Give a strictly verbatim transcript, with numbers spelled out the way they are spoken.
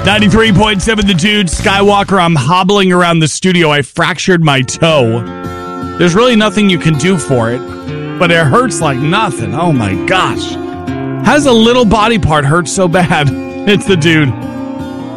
ninety-three point seven The Dude, Skywalker. I'm hobbling around the studio. I fractured my toe. There's really nothing you can do for it, but it hurts like nothing. Oh my gosh. How's a little body part hurt so bad? It's The Dude.